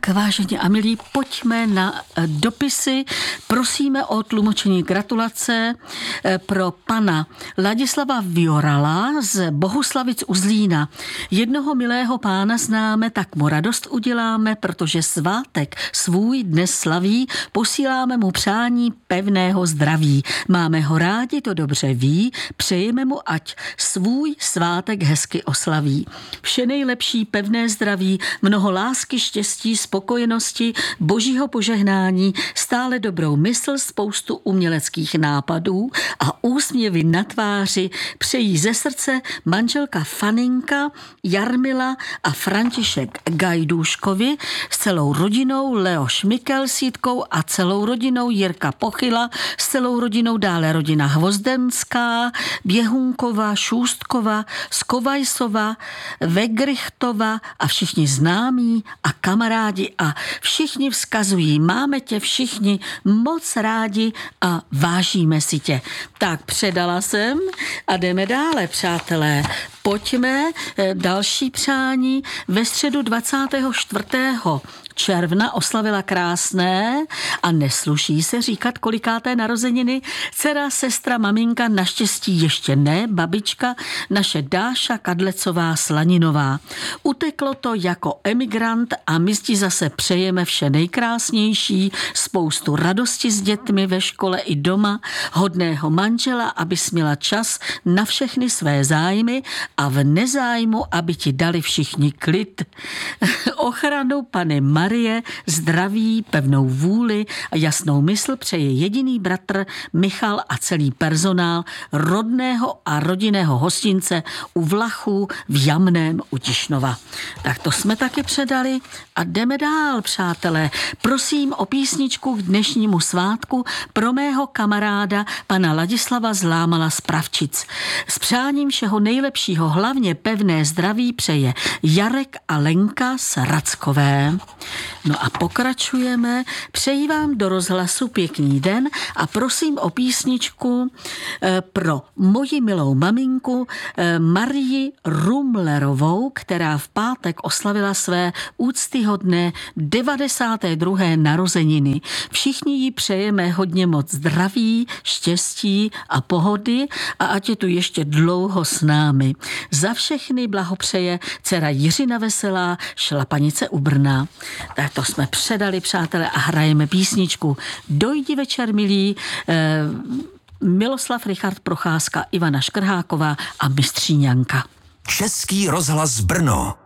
Tak, vážení a milí, pojďme na dopisy. Prosíme o tlumočení gratulace pro pana Ladislava Viorala z Bohuslavic u Zlína. Jednoho milého pána známe, tak mu radost uděláme, protože svátek svůj dnes slaví, posíláme mu přání pevného zdraví. Máme ho rádi, to dobře ví, přejeme mu, ať svůj svátek hezky oslaví. Vše nejlepší, pevné zdraví, mnoho lásky, štěstí, spokojenosti, božího požehnání, stále dobrou mysl, spoustu uměleckých nápadů a úsměvy na tváři přejí ze srdce manželka Faninka, Jarmila a František Gajdůškovi s celou rodinou, Leoš Mikel s Jitkou a celou rodinou, Jirka Pochyla s celou rodinou, dále rodina Hvozdenská, Běhunkova, Šůstkova, Skovajsova, Vegrichtova a všichni známí a kamarádi a všichni vzkazují, máme tě všichni moc rádi a vážíme si tě. Tak předala jsem a jdeme dále, přátelé. Pojďme, další přání. Ve středu 24. června oslavila krásné a nesluší se říkat kolikáté narozeniny dcera, sestra, maminka, naštěstí ještě ne, babička, naše Dáša Kadlecová Slaninová. Uteklo to jako emigrant a my ti zase přejeme vše nejkrásnější, spoustu radosti s dětmi ve škole i doma, hodného manžela, abys měla čas na všechny své zájmy a v nezájmu, aby ti dali všichni klid. Ochranu Panny Marie, zdraví, pevnou vůli a jasnou mysl přeje jediný bratr Michal a celý personál rodného a rodinného hostince u Vlachů v Jamném u Tišnova. Tak to jsme taky předali a jdeme dál, přátelé. Prosím o písničku k dnešnímu svátku pro mého kamaráda pana Ladislava Zlámala z Pravčic. S přáním všeho nejlepšího, hlavně pevné zdraví přeje Jarek a Lenka z Rackové. No a pokračujeme. Přeji vám do rozhlasu pěkný den a prosím o písničku pro moji milou maminku Marii Rumlerovou, která v pátek oslavila své úctyhodné 92. narozeniny. Všichni jí přejeme hodně moc zdraví, štěstí a pohody a ať je tu ještě dlouho s námi. Za všechny blahopřeje dcera Jiřina Veselá, Šlapanice u Brna. Tak to jsme předali, přátelé, a hrajeme písničku Dojdi večer, milí, Miloslav Richard Procházka, Ivana Škrháková a Mistříňanka. Český rozhlas Brno.